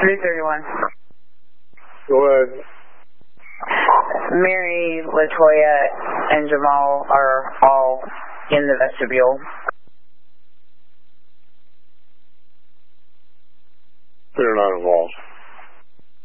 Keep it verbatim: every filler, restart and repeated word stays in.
three thirty-one. Go ahead. Mary, Latoya, and Jamal are all in the vestibule. They're not involved.